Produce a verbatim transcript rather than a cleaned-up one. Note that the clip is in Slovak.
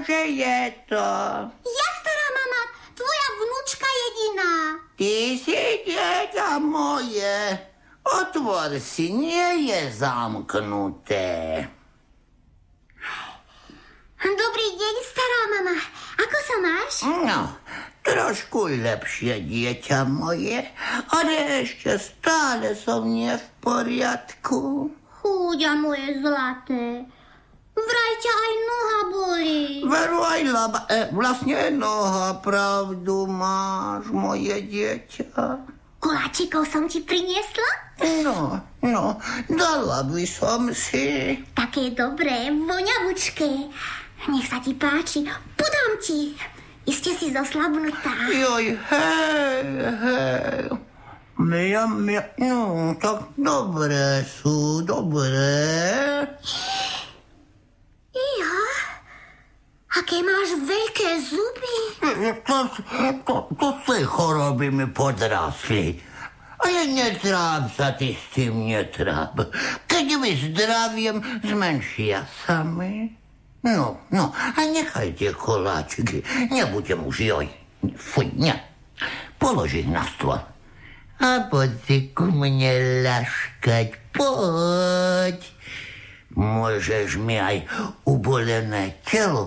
Čože je to? Ja, stará mama, tvoja vnúčka jediná. Ty si dieťa moje. Otvor si, nie je zamknuté. Dobrý deň, stará mama. Ako sa máš? No, trošku lepšie, dieťa moje, ale ešte stále som nie v poriadku. Chúďa moje zlaté. Vraj ťa aj noha bolí. Veru aj laba, e, vlastne noha, pravdu máš, moje dieťa. Koláčikov som ti priniesla? No, no, dala by som si. Také dobré, voňavučké. Nech sa ti páči, podám ti. Iste si zoslabnutá. Joj, hej, hej. Mia, mia, no, tak dobré sú, dobré. Ja? Aké máš veľké zuby. To, to, to z tej choroby mi podrasli. Ale netráp sa, ty s tým netráp. Keď vyzdraviem, zmenšia sami. No, no, a nechaj tie koláčiky. Nebudem už, joj. Fuj, ne. Polož ich na stôl. A poď si ku mne ľaškať, poď. Môžeš mi aj ubolené telo